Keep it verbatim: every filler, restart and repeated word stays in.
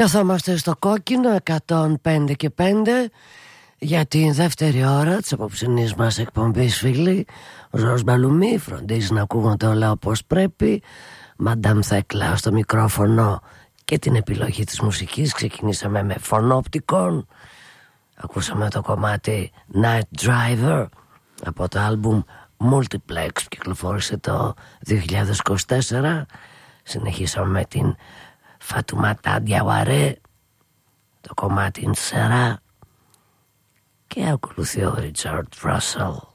Καθόμαστε στο κόκκινο εκατόν πέντε και πέντε για την δεύτερη ώρα της απόψινής μας εκπομπής, φίλοι. Ο Ζόρς Μπαλουμί φροντίζει να ακούγονται όλα όπως πρέπει. Μαντάμ Θέκλα στο μικρόφωνο και την επιλογή της μουσικής. Ξεκινήσαμε με φωνόπτικον. Ακούσαμε το κομμάτι Night Driver από το άλμπουμ Multiplex που κυκλοφόρησε το δύο χιλιάδες είκοσι τέσσερα. Συνεχίσαμε με την Φατουμάτα Διαουαρέ, το κομμάτι Ντσερά, και ακολουθεί ο Ρίτσαρντ Ράσελ.